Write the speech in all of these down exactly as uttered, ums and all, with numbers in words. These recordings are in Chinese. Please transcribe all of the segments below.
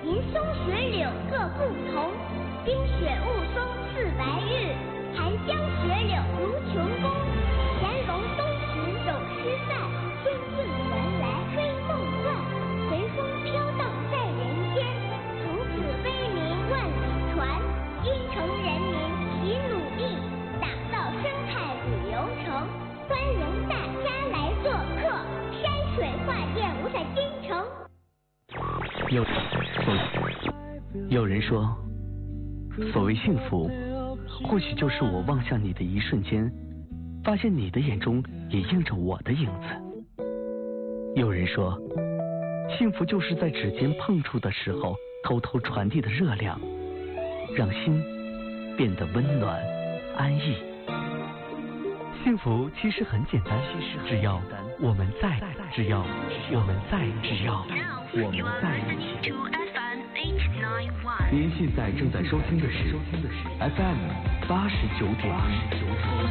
林松水柳各不同，冰雪雾凇似白日，寒江雪柳如琼宫。乾隆东池走诗塞，仙境原来黑梦幻，随风飘荡在人间，从此威名万里传。京城人民齐努力，打造生态旅游城，欢迎大家来做客山水画店五彩京城。 有有人说，所谓幸福，或许就是我望向你的一瞬间，发现你的眼中也映着我的影子。有人说，幸福就是在指尖碰触的时候，偷偷传递的热量，让心变得温暖安逸。幸福其实很简单，只要我们在，只要我们在，只要我们在一起。您现在正在收听的是 F M 八十九点一。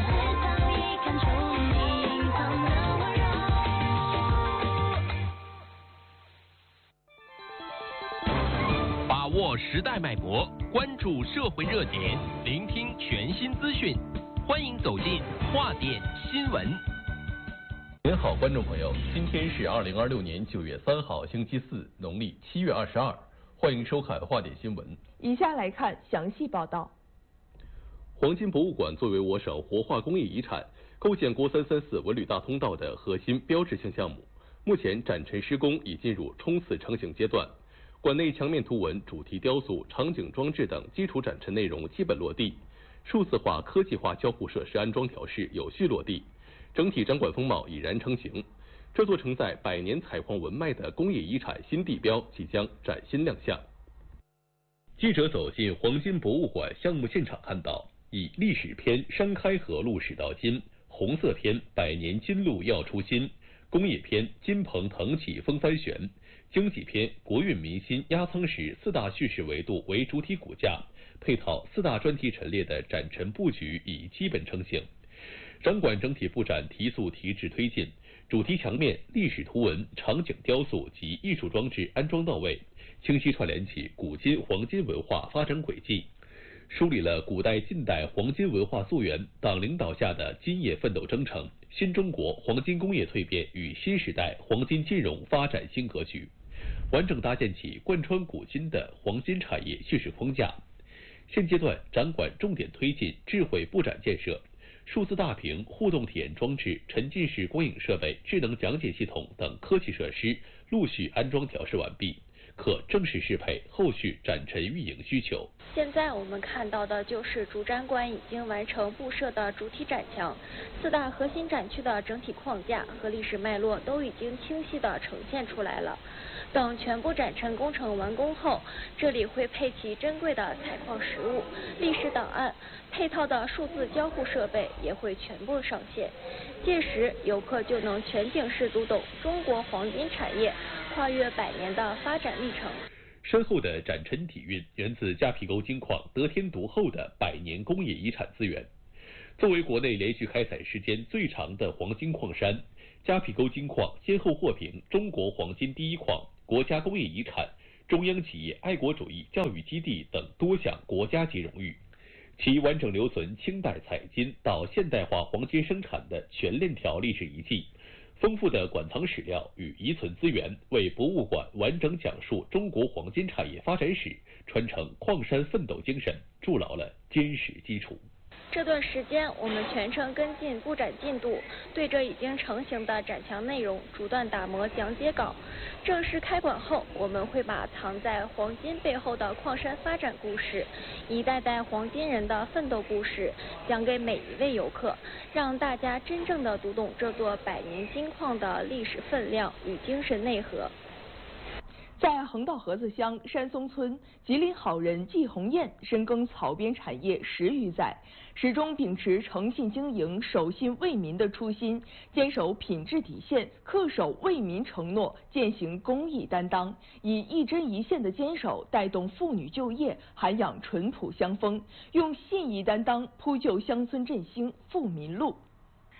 把握时代脉搏，关注社会热点，聆听全新资讯，欢迎走进话点新闻。 您好，观众朋友，今天是二零二六年九月三号，星期四，农历七月二十二。欢迎收看话点新闻。 以下来看详细报道。 黄金博物馆作为我省活化工业遗产，构建国三三四文旅大通道的核心标志性项目，目前展陈施工已进入冲刺成型阶段。馆内墙面图文、主题雕塑、场景装置等基础展陈内容基本落地，数字化、科技化交互设施安装调试有序落地，整体展馆风貌已然成型。这座承载百年采矿文脉的工业遗产新地标即将崭新亮相。记者走进黄金博物馆项目现场，看到以历史篇山开河路始到今，红色篇百年金路要出新，工业篇金鹏腾起风帆旋，经济篇国运民心压舱石四大叙事维度为主体骨架，配套四大专题陈列的展陈布局已基本成型。展馆整体布展提速提质推进，主题墙面、历史图文、场景雕塑及艺术装置安装到位，清晰串联起古今黄金文化发展轨迹，梳理了古代近代黄金文化溯源、党领导下的金业奋斗征程、新中国黄金工业蜕变与新时代黄金金融发展新格局，完整搭建起贯穿古今的黄金产业叙事框架。现阶段，展馆重点推进智慧布展建设。数字大屏、互动体验装置、沉浸式光影设备、智能讲解系统等科技设施陆续安装调试完毕，可正式适配后续展陈运营需求。 现在我们看到的就是主展馆已经完成布设的主体展墙，四大核心展区的整体框架和历史脉络都已经清晰地呈现出来了。等全部展陈工程完工后，这里会配齐珍贵的采矿实物、历史档案，配套的数字交互设备也会全部上线。届时，游客就能全景式读懂中国黄金产业跨越百年的发展历程。 深厚的展陈底蕴源自迦皮沟金矿得天独厚的百年工业遗产资源。作为国内连续开采时间最长的黄金矿山，迦皮沟金矿先后获评中国黄金第一矿、国家工业遗产、中央企业爱国主义教育基地等多项国家级荣誉。其完整留存清代采金到现代化黄金生产的全链条历史遗迹，丰富的馆藏史料与遗存资源，为博物馆完整讲述中国黄金产业发展史、传承矿山奋斗精神筑牢了坚实基础。 这段时间，我们全程跟进布展进度，对着已经成型的展墙内容不断打磨讲解稿。正式开馆后，我们会把藏在黄金背后的矿山发展故事、一代代黄金人的奋斗故事讲给每一位游客，让大家真正的读懂这座百年金矿的历史分量与精神内核。 在横道河子乡山松村，吉林好人季红艳深耕草编产业十余载，始终秉持诚信经营、守信为民的初心，坚守品质底线，恪守为民承诺，践行公益担当，以一针一线的坚守带动妇女就业，涵养淳朴乡风，用信义担当铺就乡村振兴富民路。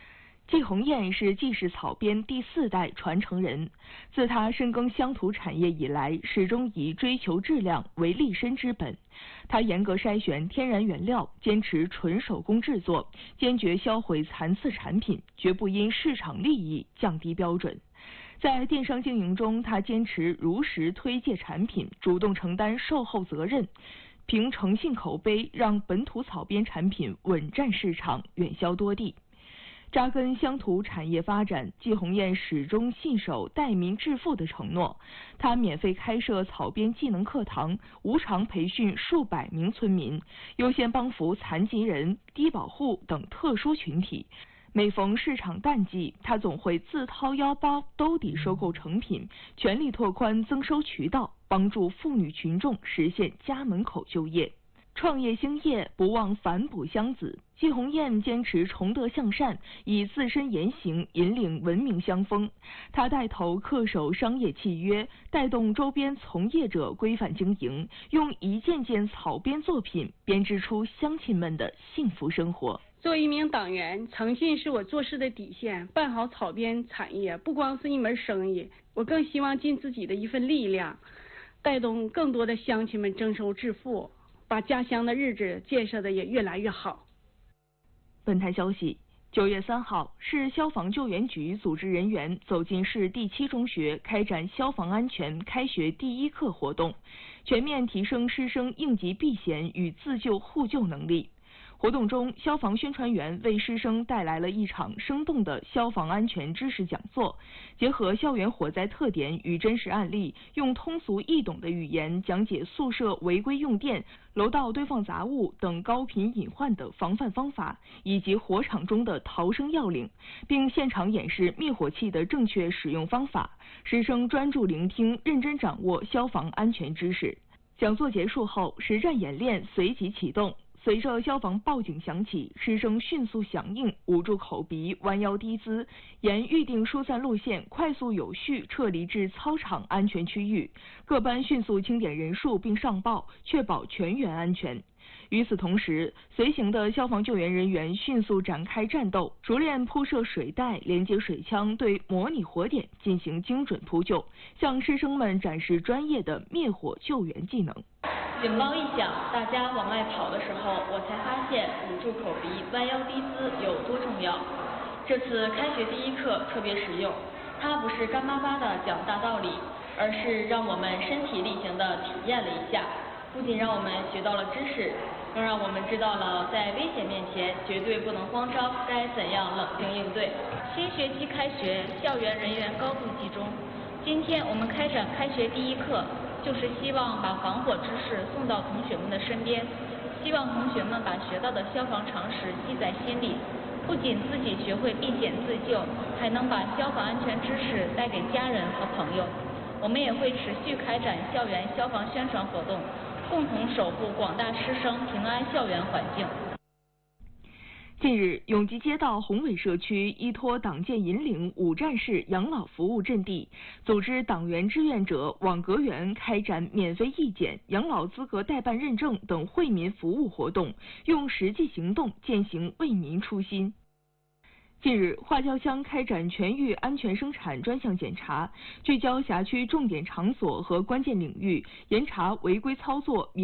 季红艳是季氏草编第四代传承人，自她深耕乡土产业以来，始终以追求质量为立身之本。她严格筛选天然原料，坚持纯手工制作，坚决销毁残次产品，绝不因市场利益降低标准。在电商经营中，她坚持如实推介产品，主动承担售后责任，凭诚信口碑，让本土草编产品稳占市场，远销多地。扎根乡土产业发展，季红艳始终信守带民致富的承诺。她免费开设草编技能课堂，无偿培训数百名村民，优先帮扶残疾人、低保户等特殊群体。每逢市场淡季，她总会自掏腰包兜底收购成品，全力拓宽增收渠道，帮助妇女群众实现家门口就业。创业兴业，不忘反哺乡子。季红艳坚持崇德向善，以自身言行引领文明乡风。她带头恪守商业契约，带动周边从业者规范经营，用一件件草编作品编织出乡亲们的幸福生活。 作为一名党员，诚信是我做事的底线。办好草编产业不光是一门生意，我更希望尽自己的一份力量，带动更多的乡亲们增收致富，把家乡的日子建设的也越来越好。 本台消息，九月三号，市消防救援局组织人员走进市第七中学，开展消防安全开学第一课活动，全面提升师生应急避险与自救互救能力。活动中，消防宣传员为师生带来了一场生动的消防安全知识讲座，结合校园火灾特点与真实案例，用通俗易懂的语言讲解宿舍违规用电、楼道堆放杂物等高频隐患的防范方法，以及火场中的逃生要领，并现场演示灭火器的正确使用方法。师生专注聆听，认真掌握消防安全知识。讲座结束后，实战演练随即启动。随着消防报警响起，师生迅速响应，捂住口鼻，弯腰低姿，沿预定疏散路线快速有序撤离至操场安全区域。各班迅速清点人数并上报，确保全员安全。与此同时，随行的消防救援人员迅速展开战斗，熟练铺设水带，连接水枪，对模拟火点进行精准扑救，向师生们展示专业的灭火救援技能。 警报一响，大家往外跑的时候，我才发现捂住口鼻、弯腰低姿有多重要。这次开学第一课特别实用，它不是干巴巴的讲大道理，而是让我们身体力行的体验了一下。不仅让我们学到了知识，更让我们知道了在危险面前绝对不能慌张，该怎样冷静应对。新学期开学，校园人员高度集中。今天我们开展开学第一课，就是希望把防火知识送到同学们的身边，希望同学们把学到的消防常识记在心里，不仅自己学会避险自救，还能把消防安全知识带给家人和朋友。我们也会持续开展校园消防宣传活动，共同守护广大师生平安校园环境。 近日，永吉街道宏伟社区依托党建引领五站式养老服务阵地，组织党员志愿者网格员开展免费义检、养老资格代办认证等惠民服务活动，用实际行动践行为民初心。近日，花椒乡开展全域安全生产专项检查，聚焦辖区重点场所和关键领域，严查违规操作。